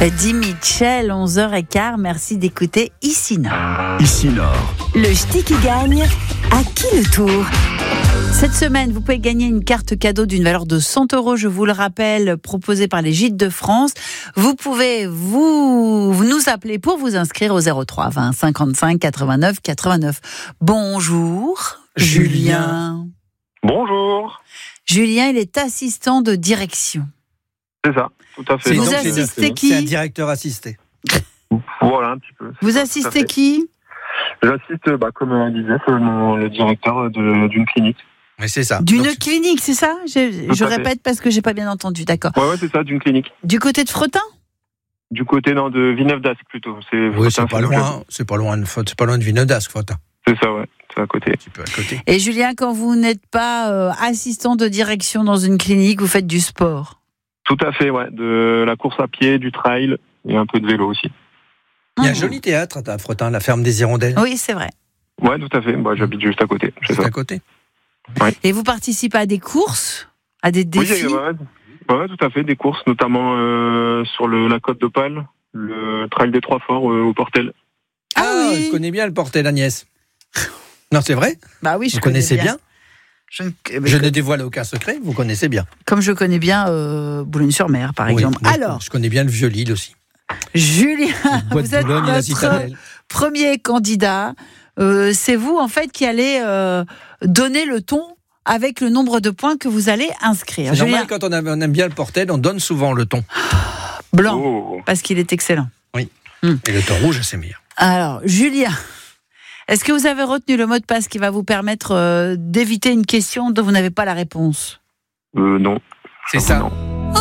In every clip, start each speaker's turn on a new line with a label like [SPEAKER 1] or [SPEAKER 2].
[SPEAKER 1] Dit Mitchell, 11h15, merci d'écouter Ici Nord.
[SPEAKER 2] Ici Nord.
[SPEAKER 1] Le ch'ti qui gagne, à qui le tour ? Cette semaine, vous pouvez gagner une carte cadeau d'une valeur de 100 €, je vous le rappelle, proposée par les Gîtes de France. Vous pouvez nous appeler pour vous inscrire au 03 20 55 89 89. Bonjour, Julien.
[SPEAKER 3] Bonjour.
[SPEAKER 1] Julien, il est assistant de direction.
[SPEAKER 3] C'est ça, tout à fait.
[SPEAKER 1] Vous assistez qui ?
[SPEAKER 4] C'est un directeur assisté.
[SPEAKER 3] Voilà, un petit peu.
[SPEAKER 1] Vous assistez qui ?
[SPEAKER 3] J'assiste, comme on disait, le directeur d'une clinique.
[SPEAKER 4] Mais c'est ça.
[SPEAKER 1] D'une
[SPEAKER 4] Donc,
[SPEAKER 1] clinique, c'est ça ? Je répète parce que j'ai pas bien entendu, d'accord.
[SPEAKER 3] Ouais, c'est ça, d'une clinique.
[SPEAKER 1] Du côté de Fretin ?
[SPEAKER 3] Du côté de Villeneuve-d'Ascq plutôt.
[SPEAKER 4] Oui, c'est pas loin. C'est pas loin de Villeneuve-d'Ascq, Fretin.
[SPEAKER 3] C'est ça, ouais. C'est à côté.
[SPEAKER 4] Un petit peu à côté.
[SPEAKER 1] Et Julien, quand vous n'êtes pas assistant de direction dans une clinique, vous faites du sport ?
[SPEAKER 3] Tout à fait, ouais. De la course à pied, du trail et un peu de vélo aussi.
[SPEAKER 4] Il y a un joli théâtre à Fretin, la ferme des Hirondelles.
[SPEAKER 1] Oui, c'est vrai.
[SPEAKER 3] Ouais, tout à fait. J'habite juste à côté. C'est
[SPEAKER 4] Juste
[SPEAKER 3] ça.
[SPEAKER 4] à côté.
[SPEAKER 3] Ouais.
[SPEAKER 1] Et vous participez à des courses ? À des défis ?
[SPEAKER 3] Oui, ouais, tout à fait. Des courses, notamment sur la côte d'Opale, le trail des Trois Forts au Portel.
[SPEAKER 1] Ah oui.
[SPEAKER 4] Je connais bien le Portel, Agnès. Non, c'est vrai ?
[SPEAKER 1] Bah oui, je
[SPEAKER 4] Vous
[SPEAKER 1] connais
[SPEAKER 4] connaissez bien ? Je ne
[SPEAKER 1] ne
[SPEAKER 4] dévoile aucun secret, vous connaissez bien.
[SPEAKER 1] Comme je connais bien Boulogne-sur-Mer, par exemple.
[SPEAKER 4] Oui,
[SPEAKER 1] Alors,
[SPEAKER 4] je connais bien le Vieux-Lille aussi.
[SPEAKER 1] Julien,
[SPEAKER 4] Bois de
[SPEAKER 1] vous êtes
[SPEAKER 4] Boulogne et la
[SPEAKER 1] notre
[SPEAKER 4] Citadelle.
[SPEAKER 1] premier candidat. C'est vous, en fait, qui allez donner le ton avec le nombre de points que vous allez inscrire.
[SPEAKER 4] C'est
[SPEAKER 1] Julien,
[SPEAKER 4] normal, quand on aime bien le Portel, on donne souvent le ton.
[SPEAKER 1] blanc,
[SPEAKER 3] Oh.
[SPEAKER 1] parce qu'il est excellent.
[SPEAKER 4] Et le ton rouge, c'est meilleur.
[SPEAKER 1] Alors, Julien, est-ce que vous avez retenu le mot de passe qui va vous permettre d'éviter une question dont vous n'avez pas la réponse ?
[SPEAKER 3] Non.
[SPEAKER 4] C'est ça.
[SPEAKER 3] Non.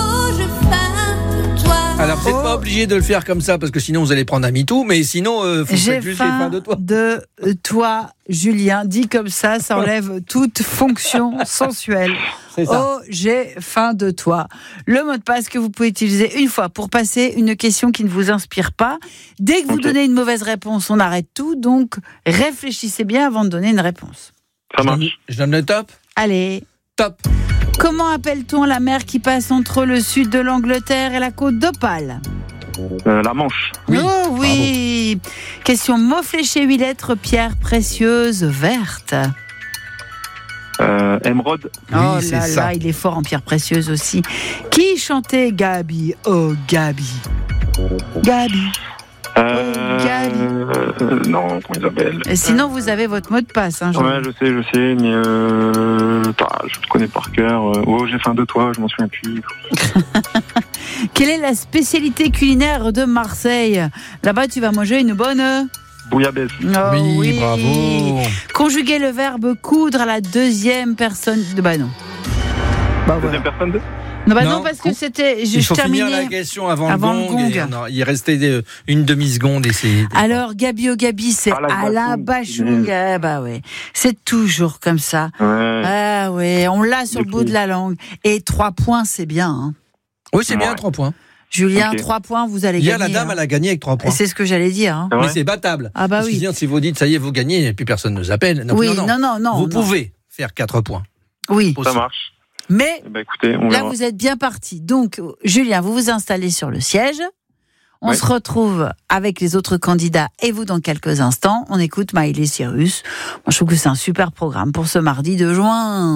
[SPEAKER 4] Alors, vous n'êtes pas obligé de le faire comme ça, parce que sinon, vous allez prendre un MeToo, mais sinon, vous
[SPEAKER 1] J'ai
[SPEAKER 4] faites juste les
[SPEAKER 1] faim
[SPEAKER 4] fins de toi.
[SPEAKER 1] de toi, Julien. Dit comme ça enlève toute fonction sensuelle.
[SPEAKER 4] C'est ça.
[SPEAKER 1] Oh, j'ai faim de toi. Le mot de passe que vous pouvez utiliser une fois pour passer une question qui ne vous inspire pas. Dès que vous donnez une mauvaise réponse, on arrête tout. Donc, réfléchissez bien avant de donner une réponse.
[SPEAKER 3] Ça marche.
[SPEAKER 4] Je donne le top.
[SPEAKER 1] Allez.
[SPEAKER 4] Top.
[SPEAKER 1] Comment appelle-t-on la mer qui passe entre le sud de l'Angleterre et la côte d'Opale ?
[SPEAKER 3] La Manche.
[SPEAKER 4] Oui,
[SPEAKER 1] Oh oui. Question mot fléché 8 lettres, pierre précieuse verte.
[SPEAKER 3] Émeraude.
[SPEAKER 4] Oui,
[SPEAKER 1] Oh
[SPEAKER 4] c'est
[SPEAKER 1] là
[SPEAKER 4] ça.
[SPEAKER 1] là, il est fort en pierre précieuse aussi. Qui chantait Gabi ? Oh Gabi. Gabi. Gabi.
[SPEAKER 3] Non, comment il s'appelle ?
[SPEAKER 1] Et sinon, vous avez votre mot de passe. Hein,
[SPEAKER 3] Ouais, je sais, mais je le connais par cœur. Oh, j'ai faim de toi, je m'en souviens plus.
[SPEAKER 1] Quelle est la spécialité culinaire de Marseille ? Là-bas, tu vas manger une bonne...
[SPEAKER 3] Bouillabaisse.
[SPEAKER 1] Oh,
[SPEAKER 4] Oui, bravo.
[SPEAKER 1] Conjuguer le verbe coudre à la deuxième personne... Bah non. Bah voilà.
[SPEAKER 3] Deuxième personne de ?
[SPEAKER 1] Non, bah
[SPEAKER 4] Non.
[SPEAKER 1] non, parce que c'était...
[SPEAKER 4] Il faut finir la
[SPEAKER 1] terminais.
[SPEAKER 4] question avant
[SPEAKER 1] Avant
[SPEAKER 4] le
[SPEAKER 1] le
[SPEAKER 4] gong.
[SPEAKER 1] gong.
[SPEAKER 4] Non, il restait une demi-seconde. Et c'est...
[SPEAKER 1] Alors, Gabi au Gabi, c'est Alain Bachung. Ah bah ouais. C'est toujours comme ça.
[SPEAKER 3] Ouais.
[SPEAKER 1] Ah ouais, on l'a sur le bout de la langue. Et 3 points, c'est bien. Hein.
[SPEAKER 4] Oui, c'est bien,
[SPEAKER 3] Ouais.
[SPEAKER 4] 3 points.
[SPEAKER 1] Julien,
[SPEAKER 3] Ok.
[SPEAKER 1] 3 points, vous allez
[SPEAKER 4] Hier,
[SPEAKER 1] gagner.
[SPEAKER 4] la dame, elle a gagné avec 3 points.
[SPEAKER 1] C'est ce que j'allais dire. Hein.
[SPEAKER 3] C'est vrai
[SPEAKER 4] Mais c'est battable.
[SPEAKER 1] Ah bah
[SPEAKER 4] Parce que
[SPEAKER 1] oui.
[SPEAKER 4] sinon, si vous dites, ça y est, vous gagnez, et puis personne ne nous appelle. Donc,
[SPEAKER 1] Oui,
[SPEAKER 4] non.
[SPEAKER 1] non.
[SPEAKER 4] Vous pouvez faire 4 points.
[SPEAKER 1] Oui,
[SPEAKER 3] Ça marche.
[SPEAKER 1] mais
[SPEAKER 3] Eh ben, écoutez, on
[SPEAKER 1] là,
[SPEAKER 3] verra.
[SPEAKER 1] vous êtes bien parti. Donc, Julien, vous vous installez sur le siège. On
[SPEAKER 3] Ouais.
[SPEAKER 1] se retrouve avec les autres candidats et vous dans quelques instants. On écoute Miley Cyrus. Moi, je trouve que c'est un super programme pour ce mardi de juin.